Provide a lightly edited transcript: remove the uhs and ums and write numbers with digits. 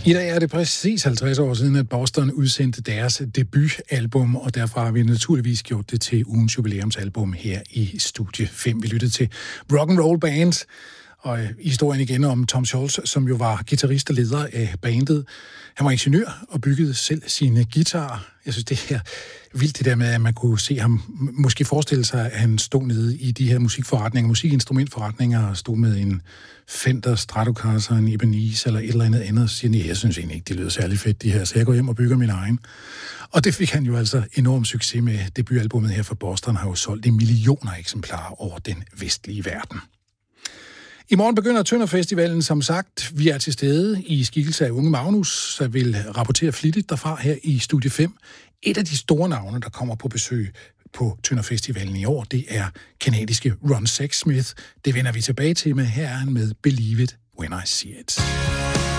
I dag er det præcis 50 år siden, at Boston udsendte deres debutalbum, og derfor har vi naturligvis gjort det til ugens jubilæumsalbum her i Studie 5. Vi lyttede til Rock and Roll Band, og historien igen om Tom Scholz, som jo var guitarist og leder af bandet. Han var ingeniør og byggede selv sine guitarer. Jeg synes, det er vildt det der med, at man kunne se ham, måske forestille sig, at han stod nede i de her musikinstrumentforretninger, og stod med en Fender Stratocaster, en Ibanez eller et eller andet, og siger, jeg synes egentlig ikke, det lyder særlig fedt, de her, så jeg går hjem og bygger min egen. Og det fik han jo altså enorm succes med. Debutalbummet her fra Boston har jo solgt i millioner eksemplarer over den vestlige verden. I morgen begynder Tønder Festivalen, som sagt. Vi er til stede i skikkelse af Unge Magnus, der vil rapportere flittigt derfra her i Studie 5. Et af de store navne, der kommer på besøg på Tønder Festivalen i år, det er kanadiske Ron Sexsmith. Det vender vi tilbage til, med her er han med Believe It When I See It.